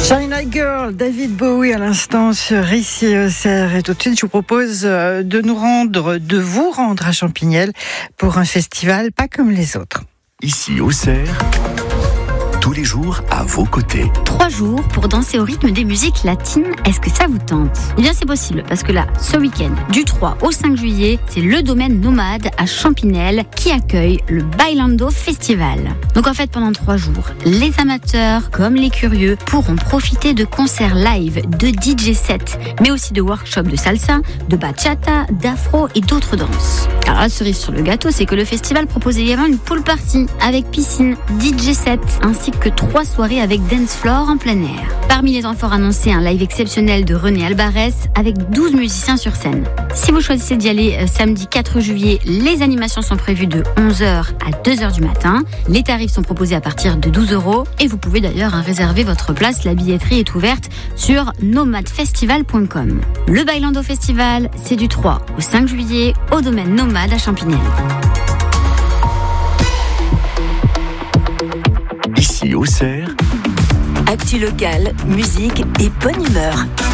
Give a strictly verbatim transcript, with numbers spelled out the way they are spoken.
China Girl, David Bowie à l'instant sur Ici Auxerre. Et tout de suite, je vous propose de nous rendre, de vous rendre à Champignelles pour un festival pas comme les autres. Ici Auxerre, tous les jours à vos côtés. Trois jours pour danser au rythme des musiques latines, est-ce que ça vous tente ? Eh bien c'est possible, parce que là, ce week-end, du trois au cinq juillet, c'est le domaine Nomade à Champignelles qui accueille le Bailando Festival. Donc en fait, pendant trois jours, les amateurs comme les curieux pourront profiter de concerts live, de D J sets, mais aussi de workshops de salsa, de bachata, d'afro et d'autres danses. Alors la cerise sur le gâteau, c'est que le festival propose également une pool party avec piscine, D J set, ainsi que trois soirées avec dance floor en plein air. Parmi les temps forts annoncés, un live exceptionnel de René Albarès avec douze musiciens sur scène. Si vous choisissez d'y aller euh, samedi quatre juillet, les animations sont prévues de onze heures à deux heures du matin. Les tarifs sont proposés à partir de douze euros et vous pouvez d'ailleurs hein, réserver votre place. La billetterie est ouverte sur nomade festival point com. Le Bailando Festival, c'est du trois au cinq juillet au domaine Nomade à Champignelles. Ici Auxerre, actu locale, musique et bonne humeur.